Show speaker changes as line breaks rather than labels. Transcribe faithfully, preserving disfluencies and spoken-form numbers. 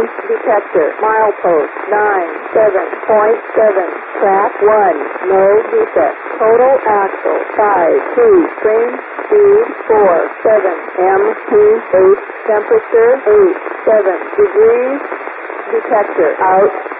detector. Milepost nine seven point seven. Track one. No defect. Total axle five two. Train speed four seven. M P eight. Temperature eight seven degrees. Detector out.